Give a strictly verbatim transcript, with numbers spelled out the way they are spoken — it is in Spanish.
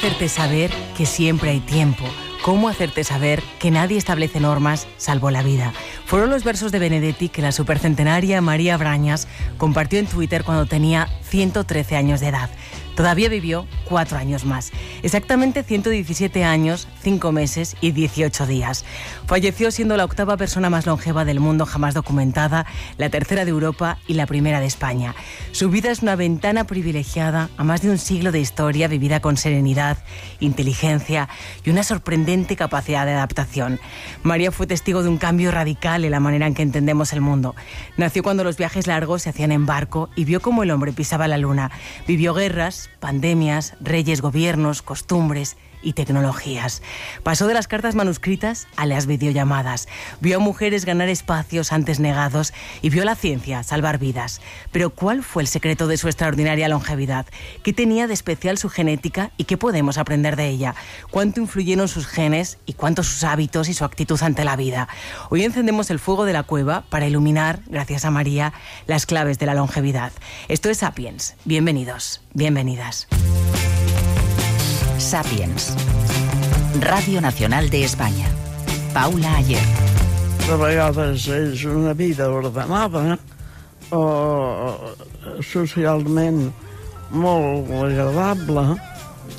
hacerte saber que siempre hay tiempo. Cómo hacerte saber que nadie establece normas salvo la vida. Fueron los versos de Benedetti que la supercentenaria María Brañas compartió en Twitter cuando tenía ciento trece años de edad. Todavía vivió cuatro años más. Exactamente ciento diecisiete años, cinco meses y dieciocho días. Falleció siendo la octava persona más longeva del mundo jamás documentada, la tercera de Europa y la primera de España. Su vida es una ventana privilegiada a más de un siglo de historia vivida con serenidad, inteligencia y una sorprendente capacidad de adaptación. María fue testigo de un cambio radical en la manera en que entendemos el mundo. Nació cuando los viajes largos se hacían en barco y vio cómo el hombre pisaba la luna. Vivió guerras, pandemias, reyes, gobiernos, costumbres y tecnologías. Pasó de las cartas manuscritas a las videollamadas. Vio a mujeres ganar espacios antes negados y vio la ciencia salvar vidas. Pero ¿cuál fue el secreto de su extraordinaria longevidad? ¿Qué tenía de especial su genética y qué podemos aprender de ella? ¿Cuánto influyeron sus genes y cuánto sus hábitos y su actitud ante la vida? Hoy encendemos el fuego de la cueva para iluminar, gracias a María, las claves de la longevidad. Esto es Sapiens. Bienvenidos, bienvenidas. Sapiens. Radio Nacional de España. Paula Ayer. De vegades és una vida ordenada o socialment molt agradable